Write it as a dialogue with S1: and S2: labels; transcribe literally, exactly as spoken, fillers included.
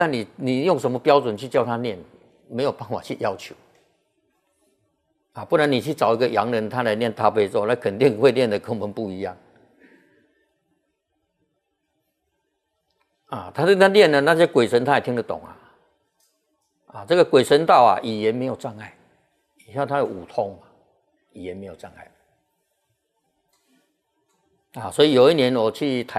S1: 那你你用什么标准去叫他念？没有办法去要求啊，不然你去找一个洋人，他来念大悲咒，那肯定会念的跟我们不一样啊。他是他念的那些鬼神，他也听得懂啊。啊，这个鬼神道啊，语言没有障碍，你看他有五通嘛，语言没有障碍啊。所以有一年我去台。